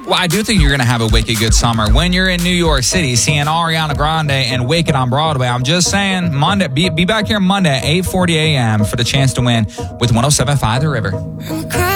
Well, I do think you're going to have a wicked good summer when you're in New York City seeing Ariana Grande and Wicked on Broadway. I'm just saying, Monday, be back here Monday at 8:40 a.m. for the chance to win with 107.5 The River.